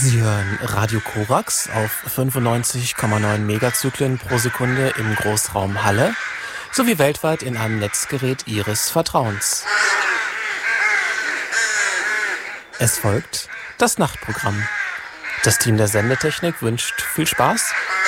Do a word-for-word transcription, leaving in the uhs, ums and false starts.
Sie hören Radio Korax auf fünfundneunzig Komma neun Megazyklen pro Sekunde im Großraum Halle sowie weltweit in einem Netzgerät Ihres Vertrauens. Es folgt das Nachtprogramm. Das Team der Sendetechnik wünscht viel Spaß